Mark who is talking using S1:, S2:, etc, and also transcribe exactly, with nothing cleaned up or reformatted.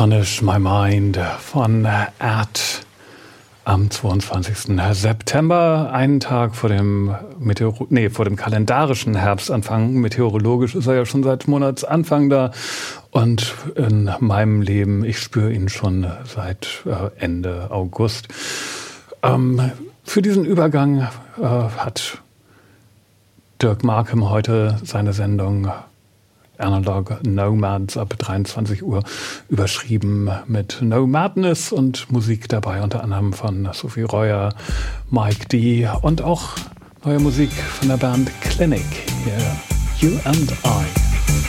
S1: Punish My Mind von Erd am zweiundzwanzigsten September, einen Tag vor dem Meteor- nee, vor dem kalendarischen Herbstanfang. Meteorologisch ist er ja schon seit Monatsanfang da und in meinem Leben, ich spüre ihn schon seit äh, Ende August. Ähm, für diesen Übergang äh, hat Dirk Markham heute seine Sendung Analog Nomads ab dreiundzwanzig Uhr überschrieben mit No Madness und Musik dabei unter anderem von Sophie Reuer, Mike D. und auch neue Musik von der Band Clinic. Yeah. You and I.